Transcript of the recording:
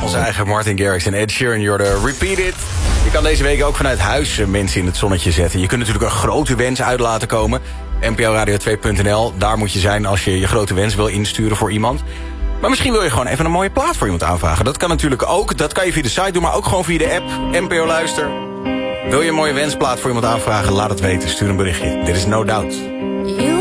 Onze eigen Martin Garrix en Ed Sheeran, you're the Repeat It. Je kan deze week ook vanuit huis mensen in het zonnetje zetten. Je kunt natuurlijk een grote wens uit laten komen. NPOradio2.nl, daar moet je zijn als je je grote wens wil insturen voor iemand. Maar misschien wil je gewoon even een mooie plaat voor iemand aanvragen. Dat kan natuurlijk ook. Dat kan je via de site doen, maar ook gewoon via de app. NPO Luister. Wil je een mooie wensplaat voor iemand aanvragen? Laat het weten. Stuur een berichtje. Dit is No Doubt.